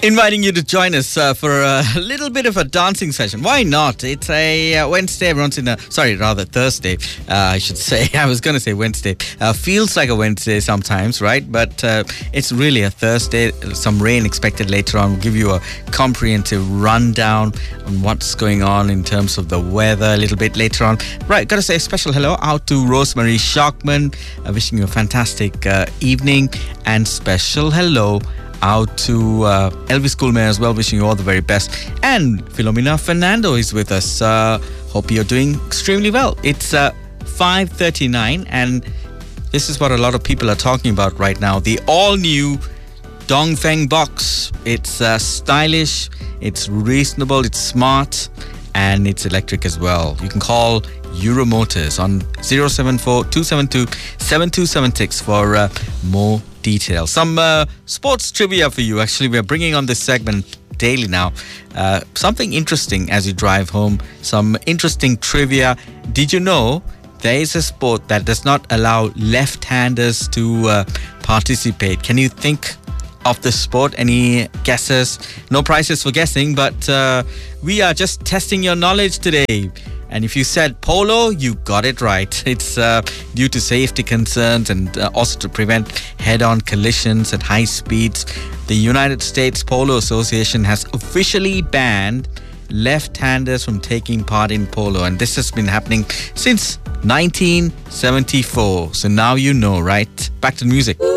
Inviting you to join us for a little bit of a dancing session. Why not? It's a Wednesday. Everyone's in a... Sorry, rather Thursday, I should say. I was going to say Wednesday. Feels like a Wednesday sometimes, right? But it's really a Thursday. Some rain expected later on. We'll give you a comprehensive rundown on what's going on in terms of the weather a little bit later on. Right, got to say a special hello out to Rosemary Shockman. Wishing you a fantastic evening. And special hello out to Elvis Coolmare as well, wishing you all the very best. And Philomena Fernando is with us. Hope you're doing extremely well. It's 5:39 and this is what a lot of people are talking about right now. The all-new Dongfeng box. It's stylish, it's reasonable, it's smart, and it's electric as well. You can call Euro Motors on 074-272-7276 for more details. Some sports trivia for you. Actually, we're bringing on this segment daily now. Something interesting as you drive home. Some interesting trivia. Did you know there is a sport that does not allow left-handers to participate? Can you think of the sport? Any guesses? No prizes for guessing, but we are just testing your knowledge today. And if you said polo, you got it right. It's due to safety concerns and also to prevent head-on collisions at high speeds. The United States Polo Association has officially banned left-handers from taking part in polo. And this has been happening since 1974. So now you know, right? Back to the music.